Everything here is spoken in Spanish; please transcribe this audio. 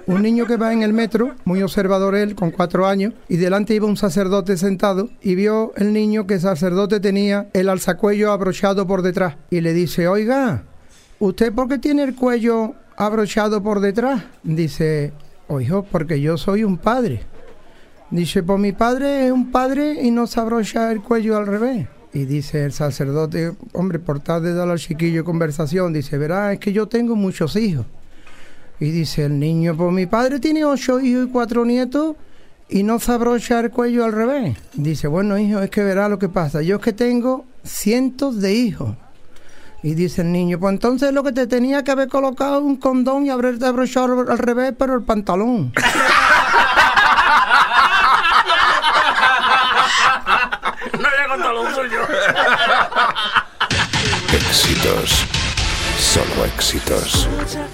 un niño que va en el metro, muy observador él, con 4 años, y delante iba un sacerdote sentado, y vio el niño que el sacerdote tenía el alzacuello abrochado por detrás, y le dice, oiga, ¿usted por qué tiene el cuello abrochado por detrás? Dice, hijo, porque yo soy un padre. Dice, pues mi padre es un padre y no se abrocha el cuello al revés. Y dice el sacerdote, hombre, por tal de dar al chiquillo conversación, dice, verá, es que yo tengo muchos hijos. Y dice el niño, pues mi padre tiene 8 hijos y 4 nietos y no se abrocha el cuello al revés. Dice, bueno, hijo, es que verá lo que pasa, yo es que tengo cientos de hijos. Y dice el niño, pues entonces lo que te tenía que haber colocado un condón y haberte abrochado al revés, pero el pantalón. No había contado lo suyo. Éxitos, solo éxitos.